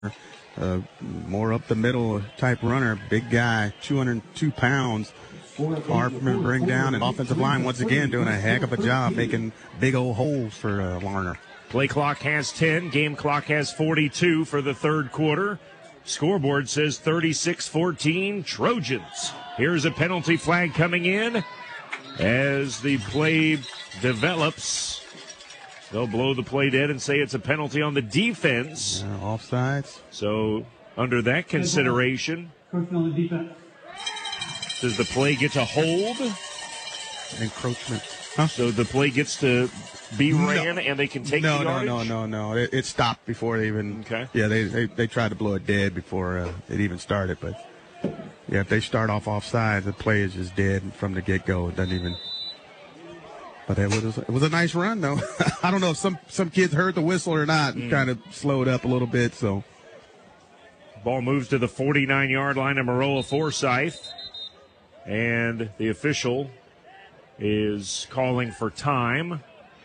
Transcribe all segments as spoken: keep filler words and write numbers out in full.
Uh, more up the middle type runner, big guy, two hundred two pounds. Hard for him to bring down, and offensive line once again doing a heck of a job making big old holes for uh, Larner. Play clock has ten, game clock has forty-two for the third quarter. Scoreboard says thirty-six fourteen Trojans. Here's a penalty flag coming in as the play develops. They'll blow the play dead and say it's a penalty on the defense. Uh, offsides. So under that consideration, does the play get to hold? Encroachment. Huh? So the play gets to be ran no. and they can take no, the yardage? No, no, no, no, It, it stopped before they even. Okay. Yeah, they, they, they tried to blow it dead before uh, it even started. But, yeah, if they start off offside, the play is just dead from the get-go. It doesn't even. But it was, it was a nice run, though. I don't know if some, some kids heard the whistle or not and mm. kind of slowed up a little bit. So, ball moves to the forty-nine-yard line of Maroa Forsyth. And the official is calling for time.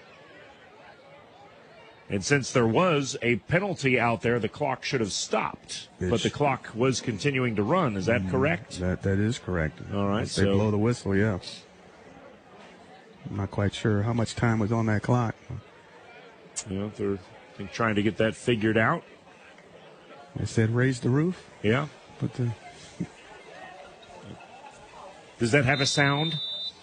And since there was a penalty out there, the clock should have stopped. It's, but the clock was continuing to run. Is that mm, correct? That That is correct. All right. If they so, blow the whistle, yeah. I'm not quite sure how much time was on that clock. You know, they're I think, trying to get that figured out. They said raise the roof. Yeah. But the... Does that have a sound?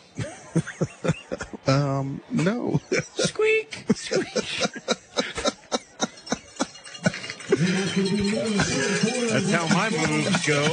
um, no. Squeak! Squeak! That's how my moves go.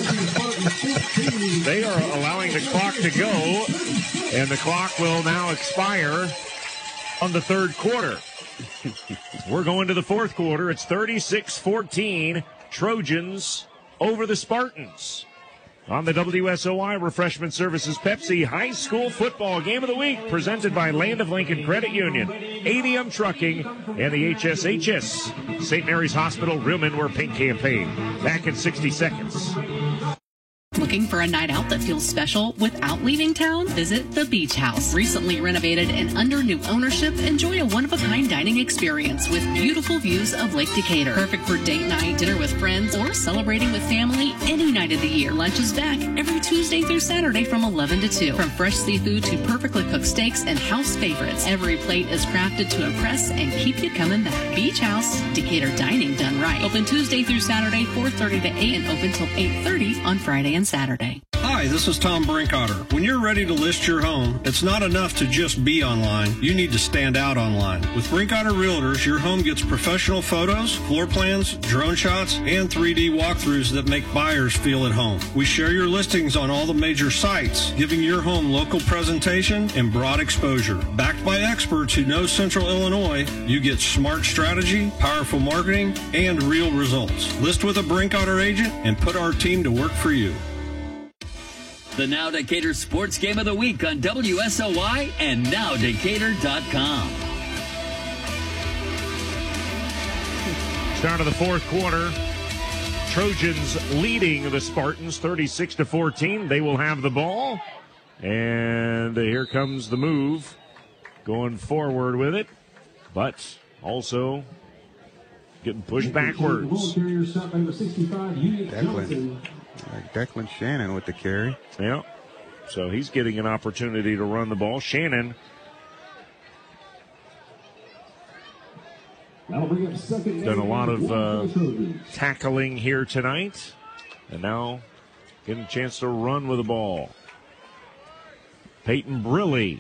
They are allowing the clock to go, and the clock will now expire on the third quarter. We're going to the fourth quarter. It's thirty-six fourteen, Trojans over the Spartans. On the W S O I Refreshment Services Pepsi High School Football Game of the Week, presented by Land of Lincoln Credit Union, A D M Trucking, and the H S H S Saint Mary's Hospital Real Men Wear Pink campaign. Back in sixty seconds. Looking for a night out that feels special without leaving town? Visit the Beach House. Recently renovated and under new ownership, enjoy a one-of-a-kind dining experience with beautiful views of Lake Decatur. Perfect for date night, dinner with friends, or celebrating with family any night of the year. Lunch is back every Tuesday through Saturday from eleven to two. From fresh seafood to perfectly cooked steaks and house favorites, every plate is crafted to impress and keep you coming back. Beach House, Decatur dining done right. Open Tuesday through Saturday, four thirty to eight, and open till eight thirty on Friday and Saturday. Hi, this is Tom Brinkotter. When you're ready to list your home, it's not enough to just be online. You need to stand out online. With Brinkotter Realtors, your home gets professional photos, floor plans, drone shots, and three D walkthroughs that make buyers feel at home. We share your listings on all the major sites, giving your home local presentation and broad exposure. Backed by experts who know Central Illinois, you get smart strategy, powerful marketing, and real results. List with a Brinkotter agent and put our team to work for you. The Now Decatur Sports Game of the Week on W S O Y and now decatur dot com. Start of the fourth quarter. Trojans leading the Spartans thirty-six to fourteen. They will have the ball. And here comes the move. Going forward with it. But also getting pushed backwards. Declan. Like Declan Shannon with the carry. Yeah. So he's getting an opportunity to run the ball. Shannon. Done a lot of uh, tackling here tonight. And now getting a chance to run with the ball. Peyton Briley.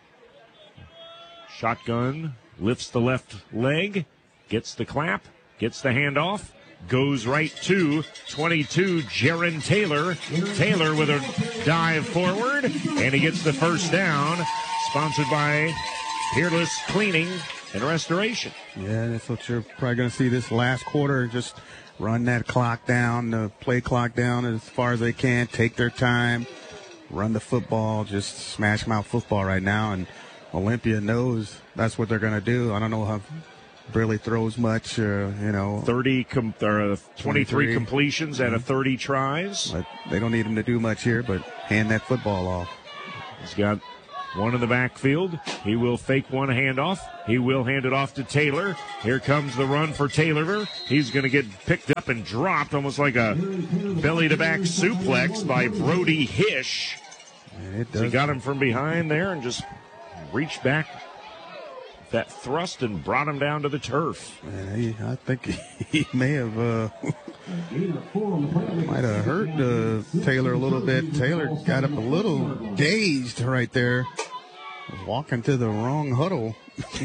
Shotgun. Lifts the left leg. Gets the clap. Gets the handoff. Goes right to twenty-two, Jaron Taylor. Taylor with a dive forward, and he gets the first down. Sponsored by Peerless Cleaning and Restoration. Yeah, that's what you're probably going to see this last quarter. Just run that clock down, the play clock down as far as they can. Take their time, run the football, just smash mouth football right now. And Olympia knows that's what they're going to do. I don't know how Briley throws much, uh, you know. thirty, com- or twenty-three completions mm-hmm. out of thirty tries. But they don't need him to do much here, but hand that football off. He's got One in the backfield. He will fake one handoff. He will hand it off to Taylor. Here comes the run for Taylor. He's going to get picked up and dropped almost like a belly-to-back suplex by Brody Hish. It So he got him from behind there and just reached back that thrust and brought him down to the turf. Man, he, I think he, he may have uh, might have hurt uh, Taylor a little bit. Taylor got up a little dazed right there. Was walking to the wrong huddle.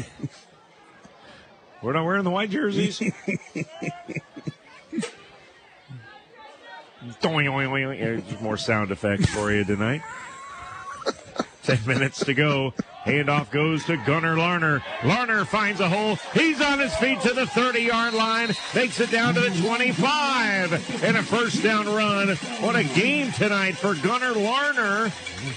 We're not wearing the white jerseys. More sound effects for you tonight. Ten minutes to go. Handoff goes to Gunnar Larner. Larner finds a hole. He's on his feet to the thirty-yard line. Makes it down to the twenty-five. And a first down run. What a game tonight for Gunnar Larner.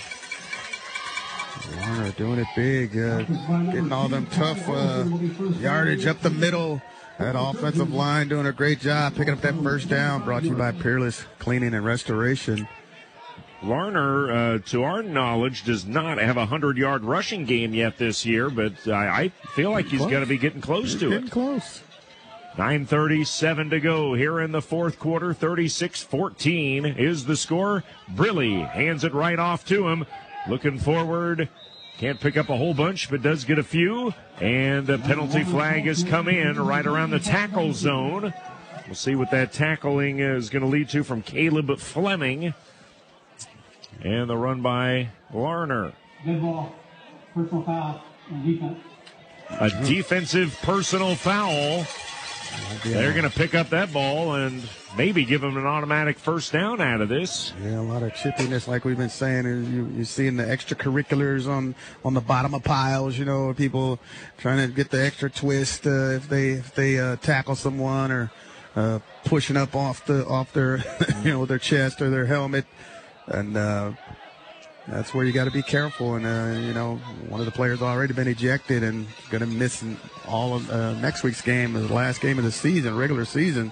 Larner doing it big. Uh, getting all them tough uh, yardage up the middle. That offensive line doing a great job picking up that first down. Brought to you by Peerless Cleaning and Restoration. Larner, uh, to our knowledge, does not have a hundred-yard rushing game yet this year, but I, I feel like he's got to be getting close to getting it. Close. nine thirty-seven to go here in the fourth quarter. thirty-six fourteen is the score. Briley hands it right off to him. Looking forward. Can't pick up a whole bunch, but does get a few. And the penalty flag has come in right around the tackle zone. We'll see what that tackling is going to lead to from Caleb Fleming. And the run by Larner. Good ball. Personal foul on defense. A defensive personal foul. They're going to pick up that ball and maybe give them an automatic first down out of this. Yeah, a lot of chippiness, like we've been saying. You, you're seeing the extracurriculars on, on the bottom of piles, you know, people trying to get the extra twist uh, if they if they uh, tackle someone or uh, pushing up off the off their you know their chest or their helmet. And uh, that's where you got to be careful. And, uh, you know, one of the players already been ejected and going to miss all of uh, next week's game, the last game of the season, regular season.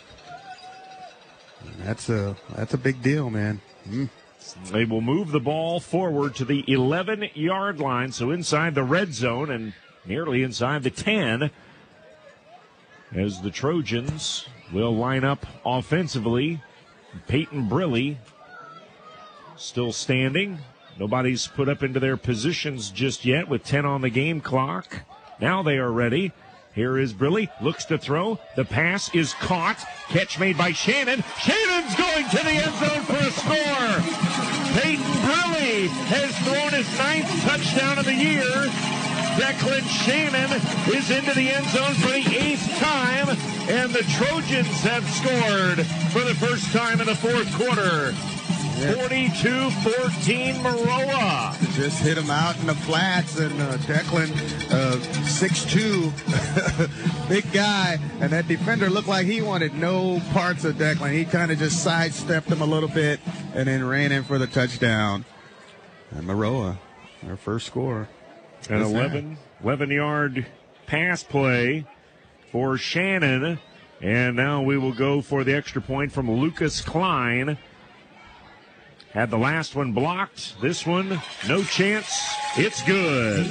And that's a, that's a big deal, man. Mm. They will move the ball forward to the eleven-yard line, so inside the red zone and nearly inside the ten, as the Trojans will line up offensively. Peyton Briley still standing. Nobody's put up into their positions just yet with ten on the game clock. Now they are ready. Here is Briley. Looks to throw. The pass is caught. Catch made by Shannon. Shannon's going to the end zone for a score. Peyton Briley has thrown his ninth touchdown of the year. Declan Shannon is into the end zone for the eighth time. And the Trojans have scored for the first time in the fourth quarter. forty-two fourteen Maroa. Just hit him out in the flats, and uh, Declan, uh, six two, big guy, and that defender looked like he wanted no parts of Declan. He kind of just sidestepped him a little bit and then ran in for the touchdown. And Maroa, our first score. An eleven, eleven-yard pass play for Shannon. And now we will go for the extra point from Lucas Klein. Had the last one blocked. This one, no chance. It's good.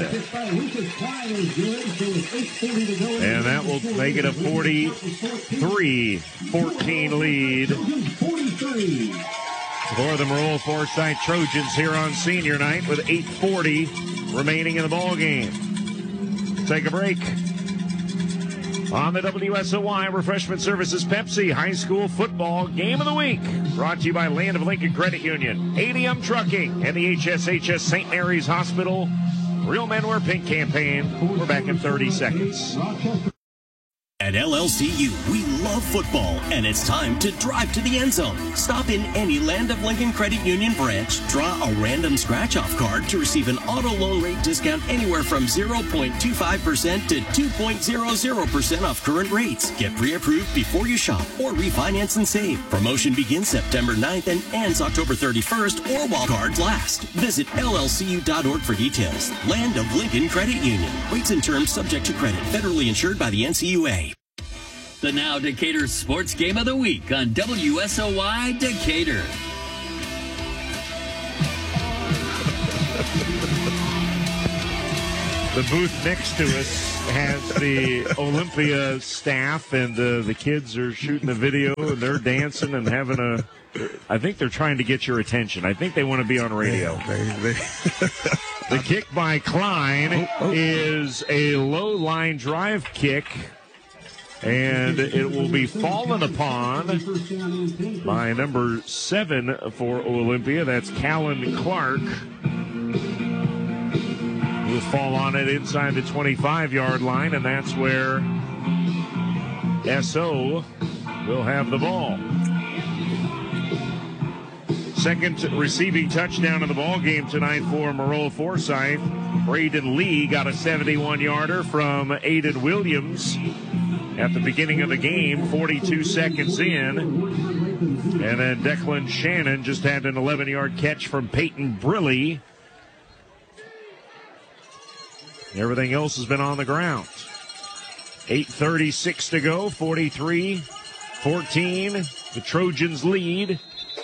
And that will make it a forty-three fourteen lead for the Maroa Forsyth Trojans here on senior night with eight forty remaining in the ball game. Take a break. On the W S O Y Refreshment Services Pepsi High School Football Game of the Week. Brought to you by Land of Lincoln Credit Union, A D M Trucking, and the H S H S Saint Mary's Hospital Real Men Wear Pink campaign. We're back in thirty seconds. At L L C U, we love football, and it's time to drive to the end zone. Stop in any Land of Lincoln Credit Union branch, draw a random scratch-off card to receive an auto loan rate discount anywhere from zero point two five percent to two point zero zero percent off current rates. Get pre-approved before you shop or refinance and save. Promotion begins September ninth and ends October thirty-first or while cards last. Visit L L C U dot org for details. Land of Lincoln Credit Union. Rates and terms subject to credit. Federally insured by the N C U A. The Now Decatur Sports Game of the Week on W S O Y Decatur. The booth next to us has the Olympia staff, and uh, the kids are shooting a video, and they're dancing and having a. I think they're trying to get your attention. I think they want to be on radio. Yeah, they, they the kick by Klein oh, oh. is a low line drive kick, and it will be fallen upon by number seven for Olympia. That's Callan Clark. Will fall on it inside the twenty-five-yard line, and that's where S O will have the ball. Second receiving touchdown of the ball game tonight for Maroa Forsyth. Braden Lee got a seventy-one-yarder from Aiden Williams at the beginning of the game, forty-two seconds in. And then Declan Shannon just had an eleven-yard catch from Peyton Briley. Everything else has been on the ground. eight thirty-six to go, forty-three fourteen. The Trojans lead.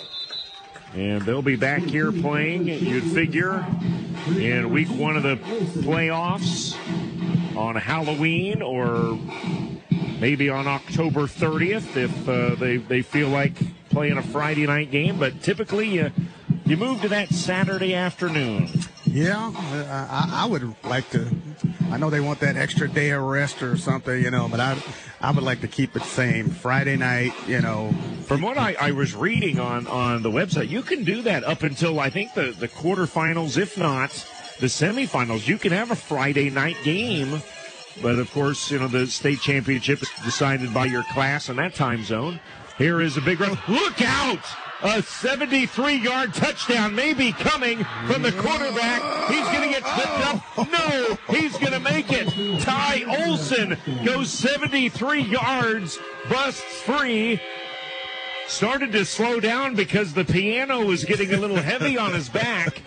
And they'll be back here playing, you'd figure, in week one of the playoffs on Halloween or maybe on October thirtieth if uh, they, they feel like playing a Friday night game. But typically you, you move to that Saturday afternoon. Yeah, I, I would like to. I know they want that extra day of rest or something, you know, but I I would like to keep it same. Friday night, you know. From what I, I was reading on, on the website, you can do that up until, I think, the, the quarterfinals, if not the semifinals. You can have a Friday night game, but, of course, you know, the state championship is decided by your class in that time zone. Here is a big run. Look out! A seventy-three-yard touchdown may be coming from the quarterback. He's going to get tripped up. No, he's going to make it. Ty Olson goes seventy-three yards, busts free. Started to slow down because the piano was getting a little heavy on his back.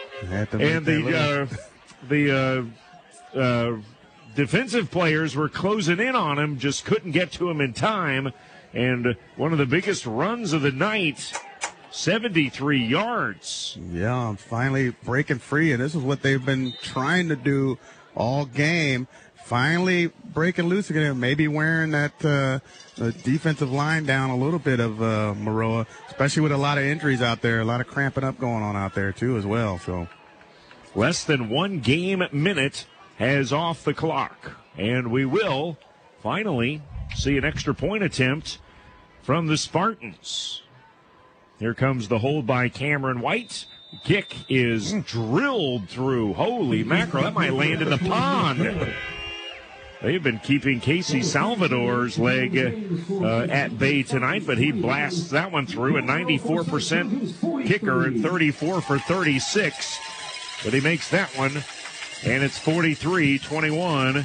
And the, uh, the uh, uh, defensive players were closing in on him, just couldn't get to him in time. And one of the biggest runs of the night, seventy-three yards. Yeah, finally breaking free, and this is what they've been trying to do all game. Finally breaking loose again, maybe wearing that uh, the defensive line down a little bit of uh, Maroa, especially with a lot of injuries out there, a lot of cramping up going on out there too as well. So less than one game minute has off the clock, and we will finally see an extra point attempt from the Spartans. Here comes the hold by Cameron White. Kick is drilled through. Holy mackerel, that might land in the pond. They've been keeping Casey Salvador's leg uh, at bay tonight, but he blasts that one through. A ninety-four percent kicker and thirty-four for thirty-six. But he makes that one, and it's forty-three twenty-one.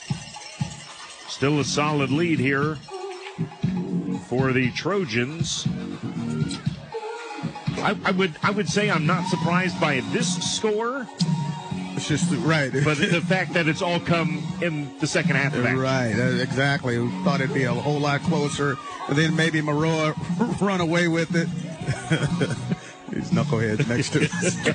Still a solid lead here for the Trojans. I, I would I would say I'm not surprised by this score. It's just right. But the fact that it's all come in the second half of action. Right, uh, exactly. We thought it'd be a whole lot closer. And then maybe Maroa run away with it. These knuckleheads next to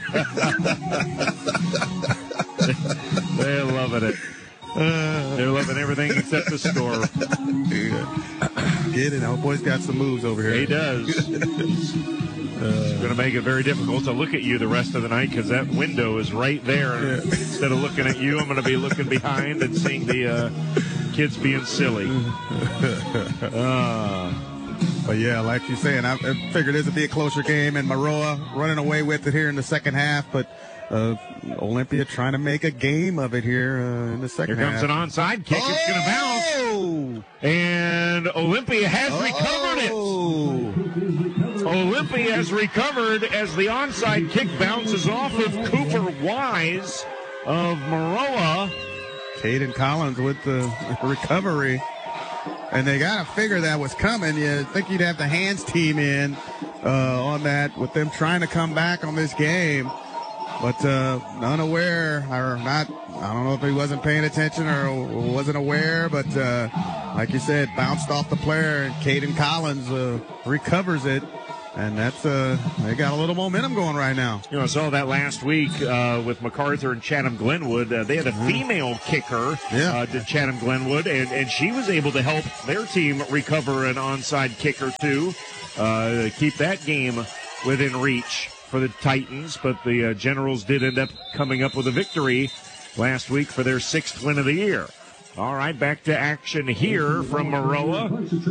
us. They're loving it. Uh, They're loving everything except the score. Yeah. Get it. Our boy's got some moves over here. He does. It's going to make it very difficult to look at you the rest of the night because that window is right there. Yeah. Instead of looking at you, I'm going to be looking behind and seeing the uh, kids being silly. uh, but, yeah, like you're saying, I, I figured this would be a closer game, and Maroa running away with it here in the second half, but uh, Olympia trying to make a game of it here uh, in the second half. Here comes half. an onside kick. Oh! It's going to bounce. And Olympia has oh! recovered it. Olympia has recovered as the onside kick bounces off of Cooper Wise of Maroa. Caden Collins with the recovery. And they got to figure that was coming. You think you'd have the hands team in uh, on that with them trying to come back on this game. But uh, unaware or not, I don't know if he wasn't paying attention or wasn't aware, but uh, like you said, bounced off the player, and Caden Collins uh, recovers it. And that's uh, they got a little momentum going right now. You know, I saw that last week uh, with MacArthur and Chatham Glenwood. Uh, they had a female kicker Yeah. uh, to Chatham Glenwood, and, and she was able to help their team recover an onside kicker, too. Uh, keep that game within reach for the Titans, but the uh, Generals did end up coming up with a victory last week for their sixth win of the year. All right, back to action here from Maroa.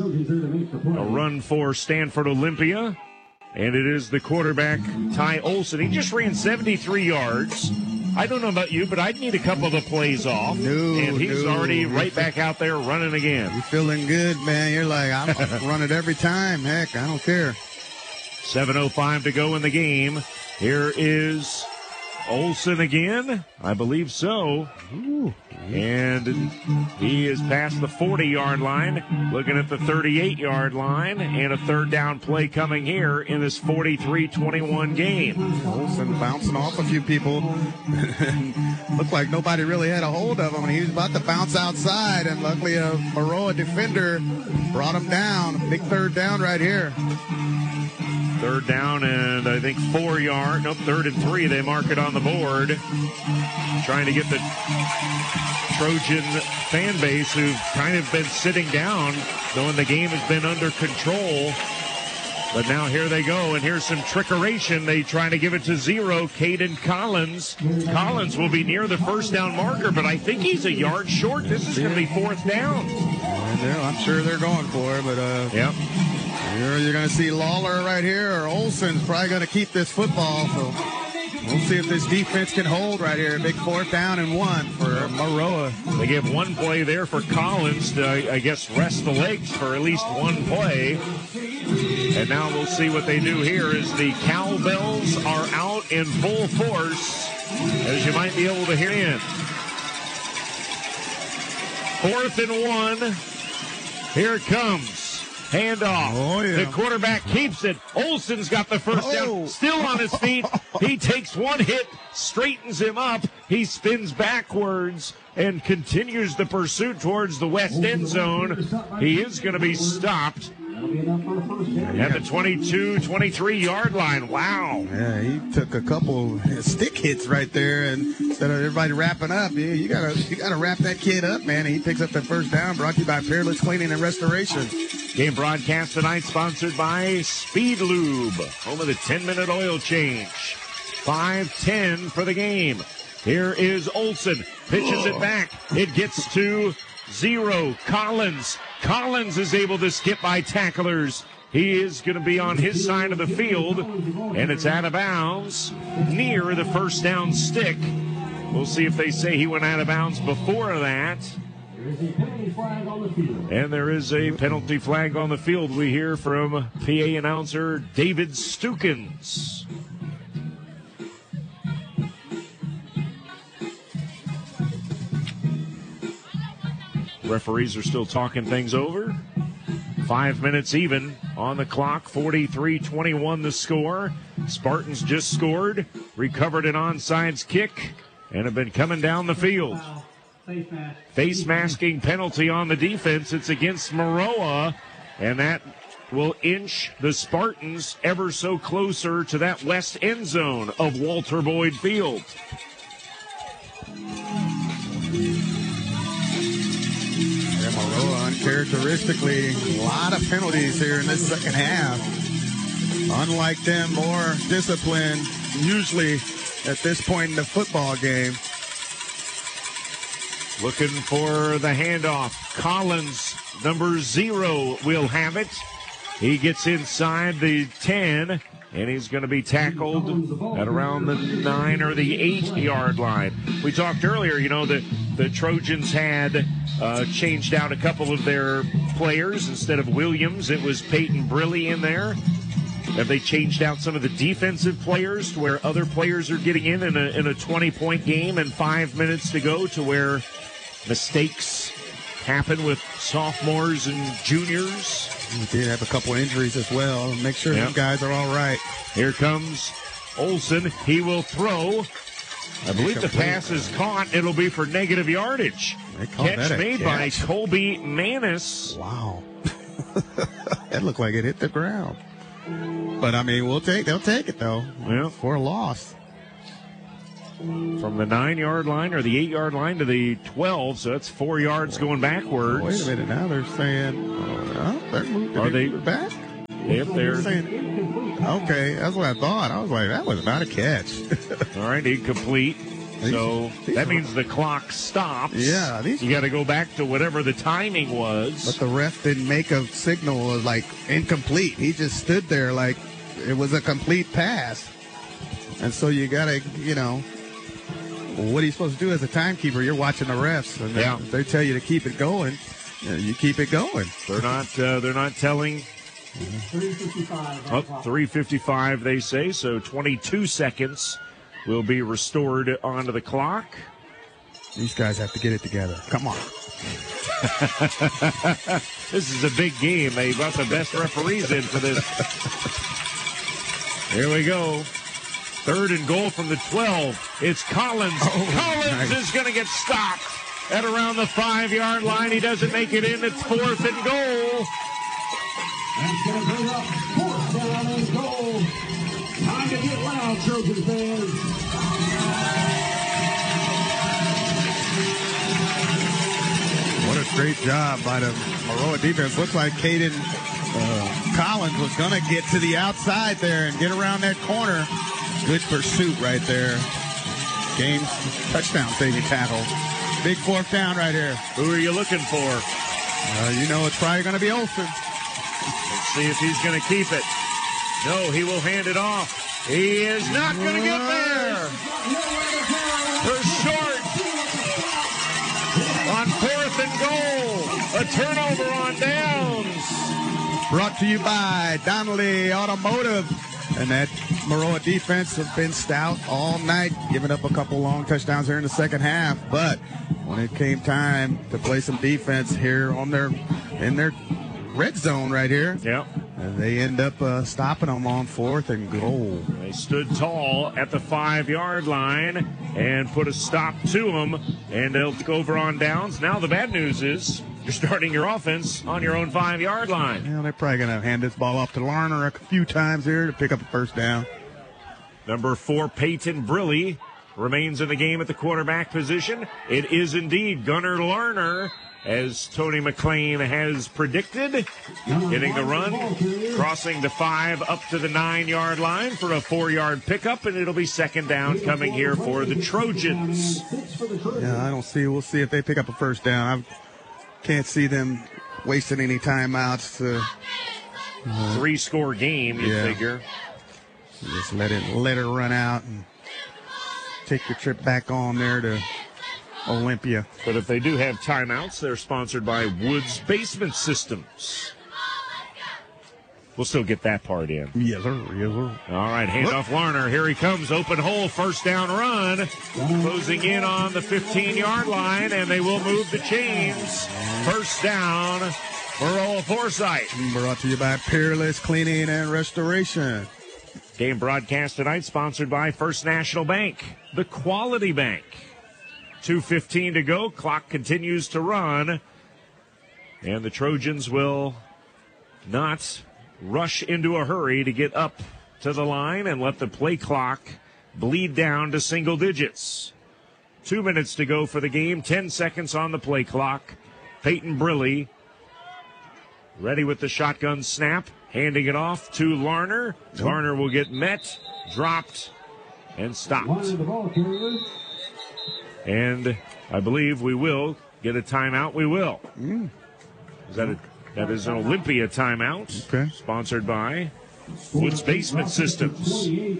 A run for Stanford Olympia. And it is the quarterback, Ty Olson. He just ran seventy-three yards. I don't know about you, but I'd need a couple of the plays off. No, and he's no. already right back out there running again. You're feeling good, man. You're like, I'm run it every time. Heck, I don't care. seven oh five to go in the game. Here is Olson again. I believe so. Ooh. And he is past the forty-yard line, looking at the thirty-eight-yard line, and a third down play coming here in this forty-three twenty-one game. Olson bouncing off a few people. Looked like nobody really had a hold of him, and he was about to bounce outside, and luckily a Maroa defender brought him down. Big third down right here. Third down and I think four yard. Nope, third and three. They mark it on the board. Trying to get the Trojan fan base who've kind of been sitting down, knowing the game has been under control. But now here they go, and here's some trickeration. They try to give it to zero. Caden Collins. Collins will be near the first down marker, but I think he's a yard short. This is going to be fourth down. And they're- I'm sure they're going for it, but uh, Yep. you're, you're going to see Lawler right here, or Olson's probably going to keep this football. So we'll see if this defense can hold right here. Big fourth down and one for Maroa. They give one play there for Collins to, I guess, rest the legs for at least one play. And now we'll see what they do here as the cowbells are out in full force, as you might be able to hear in. Fourth and one. Here it comes. Handoff. Oh, yeah. The quarterback keeps it. Olson's got the first Oh. down. Still on his feet. He takes one hit, straightens him up. He spins backwards and continues the pursuit towards the west end zone. He is going to be stopped at the twenty-two twenty-three yard line. Wow. Yeah, he took a couple stick hits right there, and instead of everybody wrapping up, yeah, you gotta you gotta wrap that kid up, man. And he picks up the first down. Brought to you by Peerless Cleaning and Restoration. Game broadcast tonight sponsored by Speed Lube, home of the ten-minute oil change. five ten for the game. Here is Olson. Pitches it back. It gets to zero. Collins. Collins is able to skip by tacklers. He is going to be on his side of the field, and it's out of bounds near the first down stick. We'll see if they say he went out of bounds before that. And there is a penalty flag on the field. We hear from P A announcer David Stukins. Referees are still talking things over. Five minutes even on the clock. forty-three twenty-one the score. Spartans just scored, recovered an onside kick, and have been coming down the field. Face masking penalty on the defense. It's against Maroa, and that will inch the Spartans ever so closer to that west end zone of Walter Boyd Field. Yeah, Maroa uncharacteristically, a lot of penalties here in this second half. Unlike them, more disciplined usually at this point in the football game. Looking for the handoff. Collins, number zero, will have it. He gets inside the ten, and he's going to be tackled at around the nine or the eight-yard line. We talked earlier, you know, that the Trojans had uh, changed out a couple of their players. Instead of Williams, it was Peyton Briley in there. Have they changed out some of the defensive players to where other players are getting in in a, in a twenty-point game and five minutes to go, to where mistakes happen with sophomores and juniors? We did have a couple injuries as well. Make sure Yep. them guys are all right. Here comes Olson. He will throw. I believe the pass is caught. It'll be for negative yardage. They called Catch that a made by catch. Colby Manis. Wow. That looked like it hit the ground. But, I mean, we'll take, they'll take it, though, Yeah. for a loss. From the nine-yard line or the eight-yard line to the twelve, so that's four yards going backwards. Wait a minute, now they're saying, oh, they're moving. Are they- move it back? Yep, they're Saying, okay, that's what I thought. I was like, that was not a catch. all right, incomplete. These- So these that are- means the clock stops. Yeah, these- you got to go back to whatever the timing was. But the ref didn't make a signal of like incomplete. He just stood there like it was a complete pass. And so you got to, you know, what are you supposed to do as a timekeeper? You're watching the refs, and Yeah. if they tell you to keep it going, you, know, you keep it going. They're not. Uh, they're not telling. three fifty-five. Up three fifty-five, they say. So twenty-two seconds will be restored onto the clock. These guys have to get it together. Come on. This is a big game. They brought the best referees in for this. Here we go. Third and goal from the twelve. It's Collins. Oh, Collins nice. is going to get stopped at around the five-yard line. He doesn't make it in. It's fourth and goal. That's going to bring up fourth down and goal. Time to get loud, Trojan fans. What a great job by the Maroa defense. Looks like Caden uh, Collins was going to get to the outside there and get around that corner. Good pursuit right there. Game touchdown saving tackle. Big fourth down right here. Who are you looking for? Uh, you know it's probably going to be Olsen. Let's see if he's going to keep it. No, he will hand it off. He is not going to get there. For short. On fourth and goal. A turnover on downs. Brought to you by Donnelly Automotive. And that Maroa defense have been stout all night, giving up a couple long touchdowns here in the second half. But when it came time to play some defense here on their in their red zone right here, Yep. and they end up uh, stopping them on fourth and goal. They stood tall at the five-yard line and put a stop to them, and they'll go over on downs. Now the bad news is you're starting your offense on your own five-yard line. You know, they're probably going to hand this ball off to Larner a few times here to pick up a first down. Number four, Peyton Brilly, remains in the game at the quarterback position. It is indeed Gunnar Larner, as Tony McLean has predicted. Getting the run, crossing the five up to the nine-yard line for a four-yard pickup, and it'll be second down coming here for the Trojans. Yeah, I don't see. We'll see if they pick up a first down. I can't see them wasting any timeouts to Three-score game, you Yeah. figure. just let it let it run out and take your trip back on there to Olympia. But if they do have timeouts, they're sponsored by Woods Basement Systems. We'll still get that part in. Yes, sir. Yes, sir. All right, handoff Larner. Here he comes. Open hole, first down run. Closing in on the fifteen-yard line, and they will move the chains. First down, Maroa Forsyth. Brought to you by Peerless Cleaning and Restoration. Game broadcast tonight sponsored by First National Bank, the Quality Bank. two fifteen to go. Clock continues to run. And the Trojans will not rush into a hurry to get up to the line and let the play clock bleed down to single digits. Two minutes to go for the game. Ten seconds on the play clock. Peyton Brilly ready with the shotgun snap. Handing it off to Larner. Nope. Larner will get met, dropped, and stopped. And I believe we will get a timeout. We will. Mm. Is that a, that is an Olympia timeout. Okay. Sponsored by Woods Basement Systems.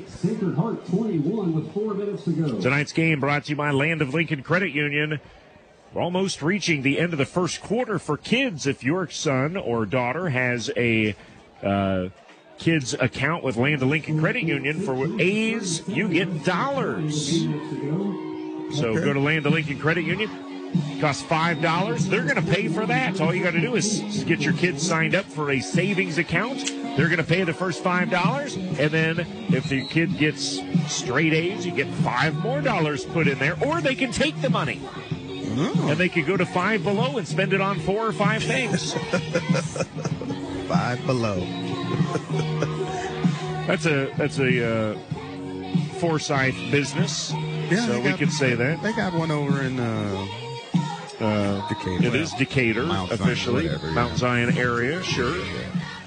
Tonight's game brought to you by Land of Lincoln Credit Union. We're almost reaching the end of the first quarter for kids. If your son or daughter has a uh, kids account with Land of Lincoln Credit Union, for A's, you get dollars. So Okay. go to Land of Lincoln Credit Union. It costs five dollars. They're going to pay for that. So all you got to do is get your kids signed up for a savings account. They're going to pay the first five dollars. And then if the kid gets straight A's, you get five more dollars put in there. Or they can take the money. Oh. And they could go to Five Below and spend it on four or five things. Five Five Below. That's a that's a uh, Forsyth business. Yeah, so we got, could say that. They got one over in uh, uh, Decatur. It well, is Decatur, Mount officially. Zion, whatever, Mount yeah. Zion area, sure. Yeah.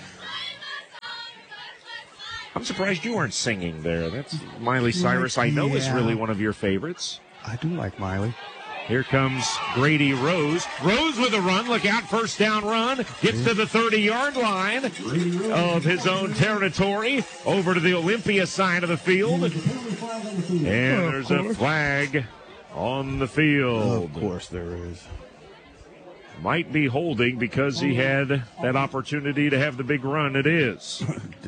I'm surprised you weren't singing there. That's Miley Cyrus, I know, yeah. is really one of your favorites. I do like Miley. Here comes Grady Rose. Rose with a run. Look out. First down run. Gets to the thirty-yard line of his own territory. Over to the Olympia side of the field. And there's a flag on the field. Of course there is. Might be holding because he had that opportunity to have the big run. It is.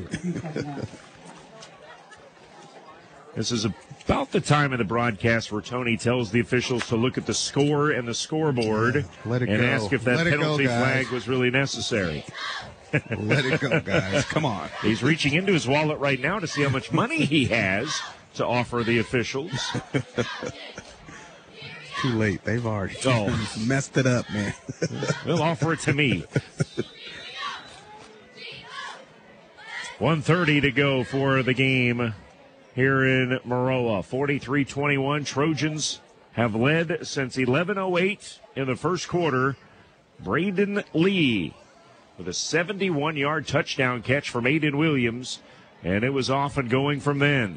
This is about the time of the broadcast where Tony tells the officials to look at the score and the scoreboard Let it and go. ask if that Let it penalty go, guys. flag was really necessary. Let it go, guys. Come on. He's reaching into his wallet right now to see how much money he has to offer the officials. Too late. They've already Oh. messed it up, man. They'll offer it to me. one thirty to go for the game here in Maroa. forty-three twenty-one. Trojans have led since eleven oh eight in the first quarter. Braden Lee with a seventy-one-yard touchdown catch from Aiden Williams, and it was off and going from then.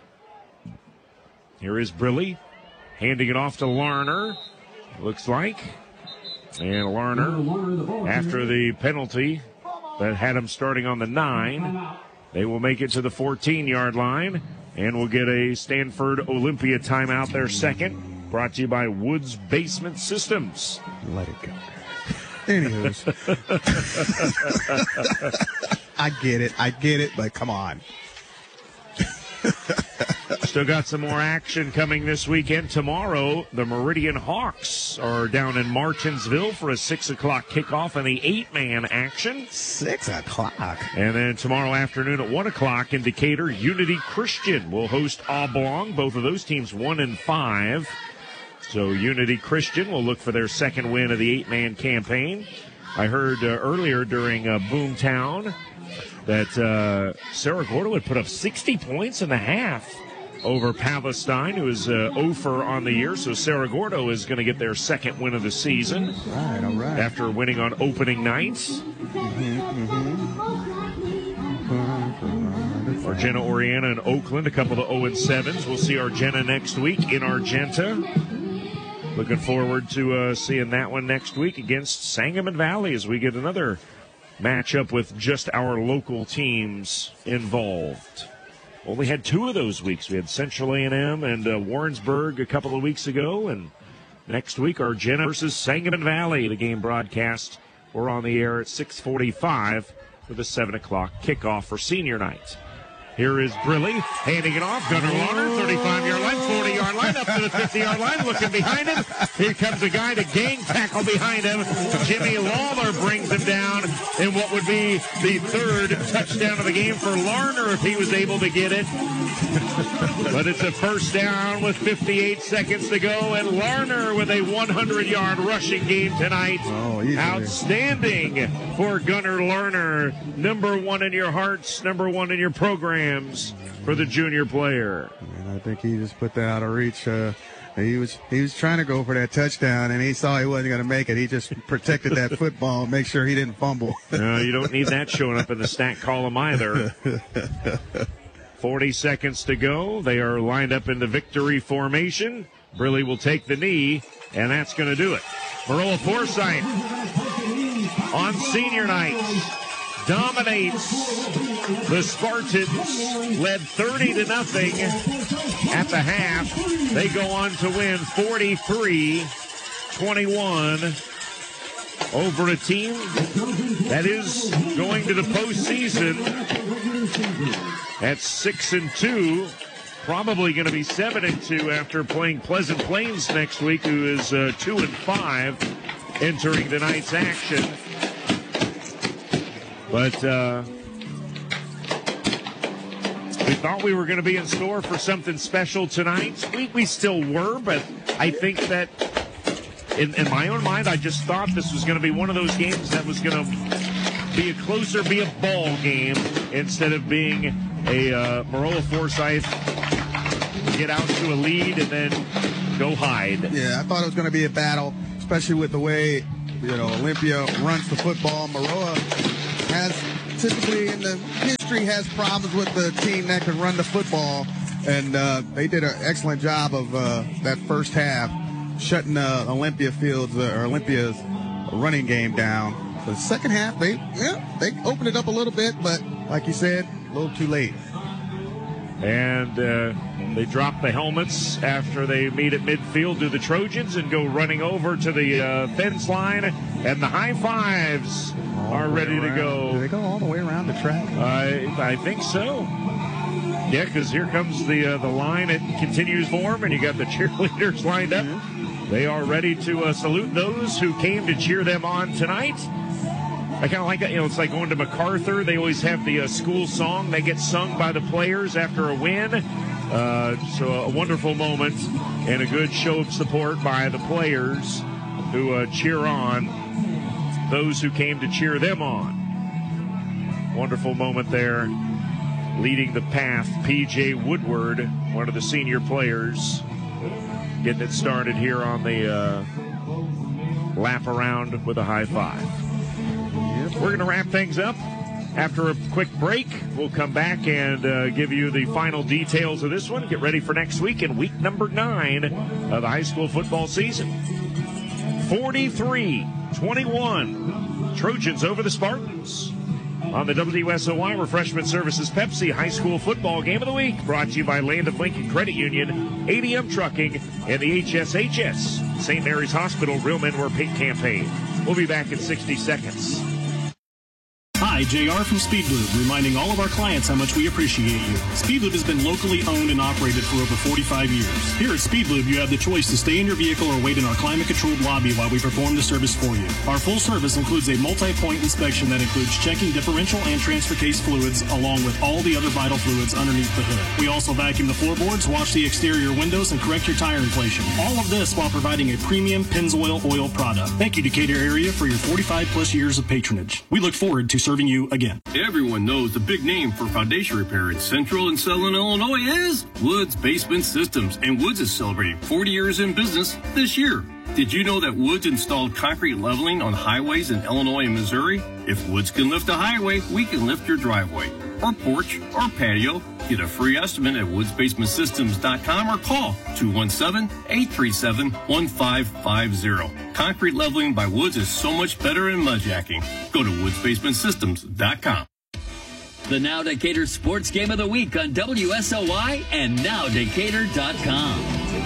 Here is Briley handing it off to Larner, looks like. And Larner, after the penalty that had him starting on the nine, they will make it to the fourteen-yard line, and we'll get a Stanford Olympia timeout there second, brought to you by Woods Basement Systems. Let it go. Anywho's. I get it. I get it, but come on. Still got some more action coming this weekend. Tomorrow, the Meridian Hawks are down in Martinsville for a six o'clock kickoff in the eight-man action. Six o'clock. And then tomorrow afternoon at one o'clock in Decatur, Unity Christian will host Oblong. Both of those teams one and five. So Unity Christian will look for their second win of the eight-man campaign. I heard uh, earlier during uh, Boomtown that uh, Cerro Gordo would put up sixty points in the half over Palestine, who is uh, oh for on the year. So Cerro Gordo is going to get their second win of the season. All right, all right. After winning on opening night. Mm-hmm, mm-hmm. Argenta, Oriana, and Oakland, a couple of oh and sevens. We'll see Argenta next week in Argenta. Looking forward to uh, seeing that one next week against Sangamon Valley as we get another matchup with just our local teams involved. Only had two of those weeks. We had Central A and M and uh, Warrensburg a couple of weeks ago, and next week Argenta versus Sangamon Valley. The game broadcast. We're on the air at six forty-five with a seven o'clock kickoff for senior night. Here is Briley handing it off. Gunnar Larner, thirty-five-yard line, forty-yard line, up to the fifty-yard line, looking behind him. Here comes a guy to gang tackle behind him. Jimmy Lawler brings him down in what would be the third touchdown of the game for Larner if he was able to get it. But it's a first down with fifty-eight seconds to go, and Larner with a hundred-yard rushing game tonight. Oh, easy. Outstanding for Gunnar Larner. Number one in your hearts, number one in your program. For the junior player. And I think he just put that out of reach. Uh, he was he was trying to go for that touchdown, and he saw he wasn't going to make it. He just protected that football and make sure he didn't fumble. No, you don't need that showing up in the stat column either. forty seconds to go. They are lined up in the victory formation. Briley will take the knee, and that's going to do it. Maroa Forsyth on senior night dominates. The Spartans led thirty to nothing at the half. They go on to win forty-three twenty-one over a team that is going to the postseason at six and two. Probably going to be seven and two after playing Pleasant Plains next week, who is uh, two and five entering tonight's action. But uh, we thought we were going to be in store for something special tonight. We, we still were, but I think that in, in my own mind, I just thought this was going to be one of those games that was going to be a closer, be a ball game instead of being a uh, Maroa Forsyth get out to a lead and then go hide. Yeah, I thought it was going to be a battle, especially with the way, you know, Olympia runs the football. Maroa has typically in the history has problems with the team that can run the football, and uh, they did an excellent job of uh, that first half shutting uh, Olympia Fields uh, or Olympia's running game down. The second half, they yeah, they opened it up a little bit, but like you said, a little too late. And uh, they drop the helmets after they meet at midfield to the Trojans and go running over to the uh, fence line. And the high fives all are ready around. to go. Do they go all the way around the track? I I think so. Yeah, because here comes the uh, the line. It continues form, and you got the cheerleaders lined up. Mm-hmm. They are ready to uh, salute those who came to cheer them on tonight. I kind of like that. You know, it's like going to MacArthur. They always have the uh, school song. They get sung by the players after a win. Uh, so a wonderful moment and a good show of support by the players who uh, cheer on those who came to cheer them on. Wonderful moment there. Leading the path, P J Woodward, one of the senior players, getting it started here on the uh, lap around with a high five. We're going to wrap things up. After a quick break, we'll come back and uh, give you the final details of this one. Get ready for next week in week number nine of the high school football season. forty-three twenty-one, Trojans over the Spartans. On the W S O Y Refreshment Services Pepsi High School Football Game of the Week, brought to you by Land of Lincoln Credit Union, A D M Trucking, and the H S H S Saint Mary's Hospital Real Men Wear Pink campaign. We'll be back in sixty seconds. Hi, J R from Speedlube, reminding all of our clients how much we appreciate you. Speedlube has been locally owned and operated for over forty-five years. Here at Speedlube, you have the choice to stay in your vehicle or wait in our climate-controlled lobby while we perform the service for you. Our full service includes a multi-point inspection that includes checking differential and transfer case fluids, along with all the other vital fluids underneath the hood. We also vacuum the floorboards, wash the exterior windows, and correct your tire inflation. All of this while providing a premium Pennzoil oil product. Thank you, Decatur area, for your forty-five plus years of patronage. We look forward to serving you again. Everyone knows the big name for foundation repair in Central and Southern Illinois is Woods Basement Systems, and Woods is celebrating forty years in business this year. Did you know that Woods installed concrete leveling on highways in Illinois and Missouri? If Woods can lift a highway, we can lift your driveway, or porch, or patio. Get a free estimate at woods basement systems dot com or call two one seven, eight three seven, one five five zero. Concrete leveling by Woods is so much better than mudjacking. Go to woods basement systems dot com. The Now Decatur Sports Game of the Week on W S O Y and now decatur dot com.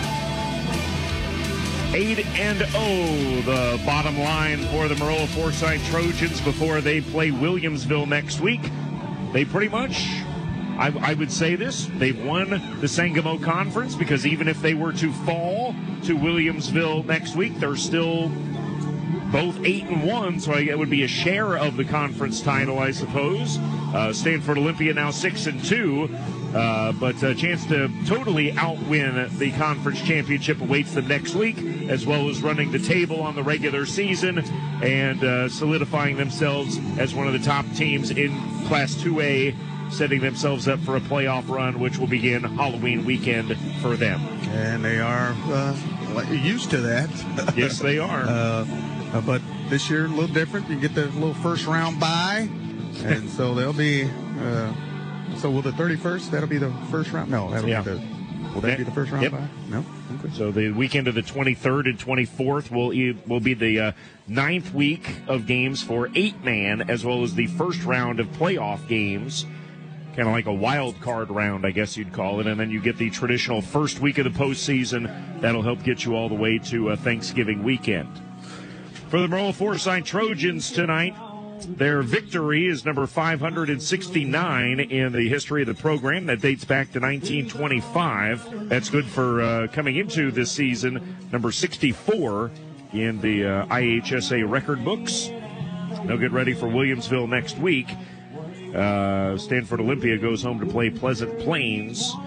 eight and oh, the bottom line for the Maroa Forsyth Trojans before they play Williamsville next week. They pretty much, I, I would say this, they've won the Sangamo Conference, because even if they were to fall to Williamsville next week, they're still both eight and one, so it would be a share of the conference title, I suppose. Uh, Stanford Olympia now six and two. Uh, but a chance to totally outwin the conference championship awaits them next week, as well as running the table on the regular season and uh, solidifying themselves as one of the top teams in Class two A, setting themselves up for a playoff run, which will begin Halloween weekend for them. And they are uh, used to that. Yes, they are. uh, uh, but this year, a little different. You get the little first round bye, and so they'll be... Uh, So will the thirty-first, that'll be the first round? No, that'll yeah. be the, will that be the first round? Yep. By? No? Okay. So the weekend of the twenty-third and twenty-fourth will, will be the uh, ninth week of games for eight-man, as well as the first round of playoff games, kind of like a wild card round, I guess you'd call it. And then you get the traditional first week of the postseason. That'll help get you all the way to uh, Thanksgiving weekend. For the Maroa Forsyth Trojans tonight, their victory is number five hundred sixty-nine in the history of the program. That dates back to nineteen twenty-five. That's good for uh, coming into this season, number sixty-four in the uh, I H S A record books. They'll get ready for Williamsville next week. Uh, Stanford Olympia goes home to play Pleasant Plains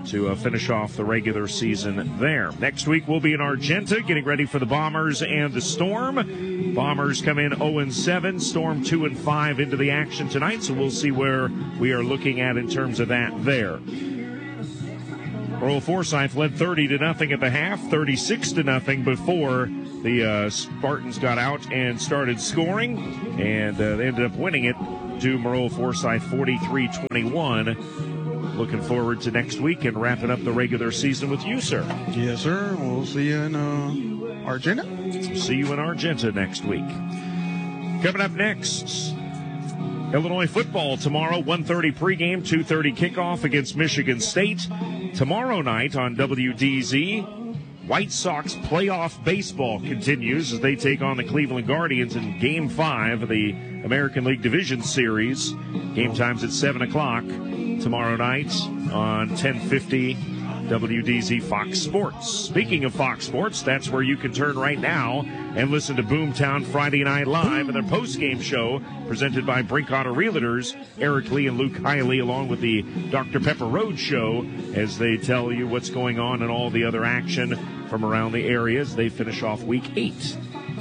to uh, finish off the regular season there. Next week we'll be in Argenta getting ready for the Bombers and the Storm. Bombers come in oh and seven, Storm two and five into the action tonight, so we'll see where we are looking at in terms of that there. Royal Forsyth led thirty to nothing at the half, thirty-six to nothing before the uh, Spartans got out and started scoring, and uh, they ended up winning it to Royal Forsyth forty-three twenty-one. Looking forward to next week and wrapping up the regular season with you, sir. Yes, sir. We'll see you in uh, Argenta. See you in Argenta next week. Coming up next, Illinois football tomorrow, one thirty pregame, two thirty kickoff against Michigan State. Tomorrow night on W D Z, White Sox playoff baseball continues as they take on the Cleveland Guardians in Game five of the American League Division Series. Game time's at seven o'clock tomorrow night on ten fifty W D Z Fox Sports. Speaking of Fox Sports, that's where you can turn right now and listen to Boomtown Friday Night Live and their post-game show presented by Brinkotter Realtors, Eric Lee and Luke Hiley, along with the Doctor Pepper Road Show, as they tell you what's going on and all the other action from around the area as they finish off week eight.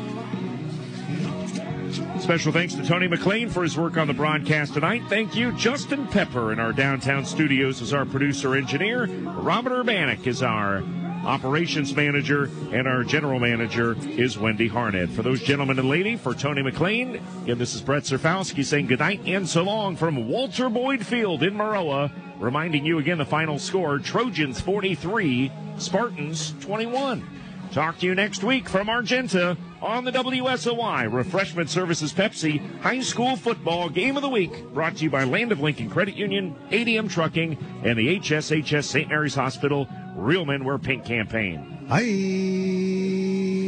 Special thanks to Tony McLean for his work on the broadcast tonight. Thank you, Justin Pepper, in our downtown studios as our producer-engineer. Robert Urbanek is our operations manager, and our general manager is Wendy Harnett. For those gentlemen and lady, for Tony McLean, again, this is Brett Serfowski saying goodnight and so long from Walter Boyd Field in Maroa. Reminding you again the final score, Trojans forty-three, Spartans twenty-one. Talk to you next week from Argenta on the W S O Y Refreshment Services Pepsi High School Football Game of the Week, brought to you by Land of Lincoln Credit Union, A D M Trucking, and the H S H S Saint Mary's Hospital Real Men Wear Pink campaign. Hi.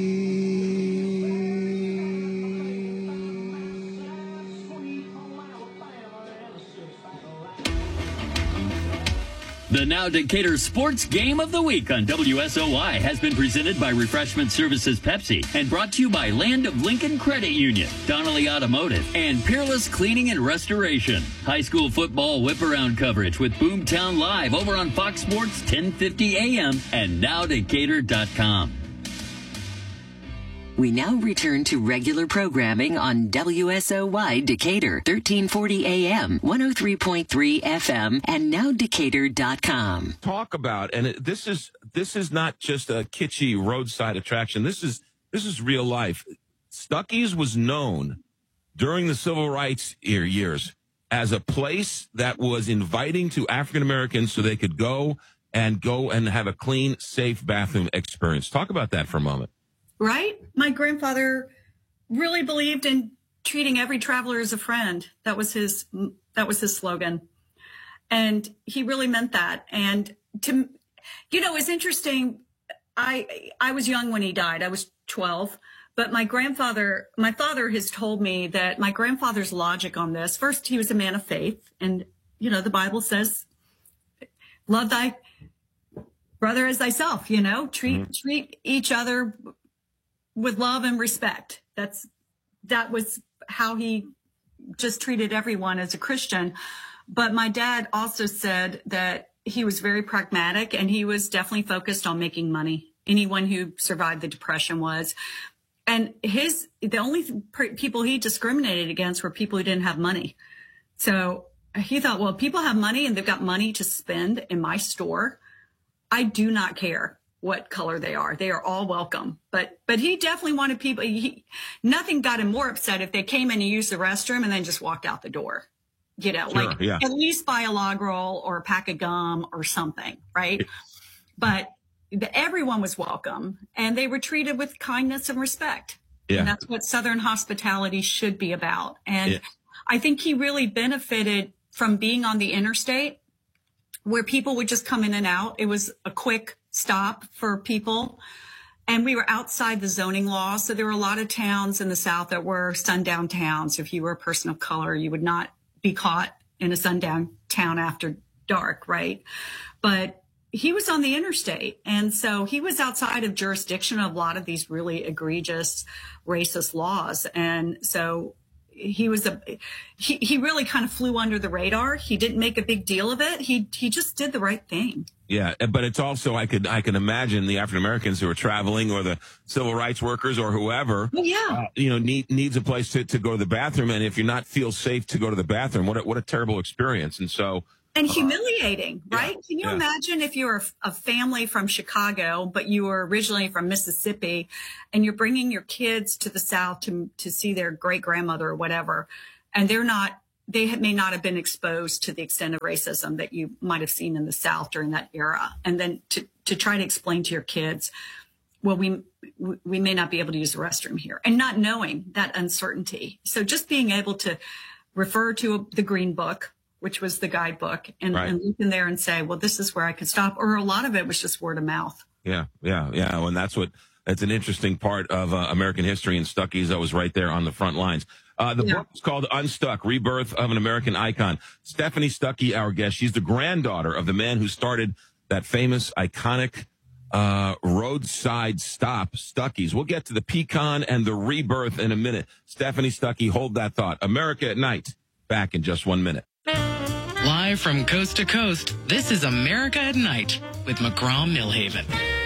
The Now Decatur Sports Game of the Week on W S O Y has been presented by Refreshment Services Pepsi and brought to you by Land of Lincoln Credit Union, Donnelly Automotive, and Peerless Cleaning and Restoration. High school football whip-around coverage with Boomtown Live over on Fox Sports ten fifty A M and now decatur dot com. We now return to regular programming on W S O Y Decatur, thirteen forty A M, one oh three point three F M, and now decatur dot com. Talk about, and it, this is this is not just a kitschy roadside attraction. This is this is real life. Stuckey's was known during the civil rights years as a place that was inviting to African Americans so they could go and go and have a clean, safe bathroom experience. Talk about that for a moment. Right? My grandfather really believed in treating every traveler as a friend. That was his, that was his slogan. And he really meant that. And to, you know, it's interesting. I, I was young when he died. I was twelve, but my grandfather, my father has told me that my grandfather's logic on this, first, he was a man of faith. And, you know, the Bible says, love thy brother as thyself, you know, treat, mm-hmm. treat each other with love and respect. That's, that was how he just treated everyone as a Christian. But my dad also said that he was very pragmatic and he was definitely focused on making money. Anyone who survived the Depression was. And his, the only people he discriminated against were people who didn't have money. So he thought, well, people have money and they've got money to spend in my store. I do not care what color they are. They are all welcome. But but he definitely wanted people, he, nothing got him more upset if they came in and used the restroom and then just walked out the door. You know, sure, like yeah. At least buy a log roll or a pack of gum or something, right? But the, everyone was welcome and they were treated with kindness and respect. Yeah. And that's what Southern hospitality should be about. And yeah. I think he really benefited from being on the interstate where people would just come in and out. It was a quick stop for people. And we were outside the zoning law. So there were a lot of towns in the South that were sundown towns. If you were a person of color, you would not be caught in a sundown town after dark, right? But he was on the interstate. And so he was outside of jurisdiction of a lot of these really egregious racist laws. And so he was a, he, he really kind of flew under the radar. He didn't make a big deal of it. He, he just did the right thing. Yeah, but it's also I could I can imagine the African Americans who are traveling, or the civil rights workers, or whoever. Yeah, uh, you know, need, needs a place to, to go to the bathroom, and if you're not feel safe to go to the bathroom, what a, what a terrible experience. And so. And humiliating, right? Yeah, Can you yeah. imagine if you're a, a family from Chicago, but you were originally from Mississippi, and you're bringing your kids to the South to to see their great grandmother or whatever, and they're not, they may not have been exposed to the extent of racism that you might have seen in the South during that era, and then to to try to explain to your kids, well, we we may not be able to use the restroom here, and not knowing that uncertainty. So just being able to refer to the Green Book, which was the guidebook, and, right. and look in there and say, well, this is where I could stop. Or a lot of it was just word of mouth. Yeah, yeah, yeah. And that's what, that's an interesting part of uh, American history, and Stuckey's that was right there on the front lines. Uh, the yeah. book is called Unstuck, Rebirth of an American Icon. Stephanie Stuckey, our guest, she's the granddaughter of the man who started that famous, iconic uh, roadside stop, Stuckey's. We'll get to the pecan and the rebirth in a minute. Stephanie Stuckey, hold that thought. America at Night, back in just one minute. Live from coast to coast, this is America at Night with McGraw Millhaven.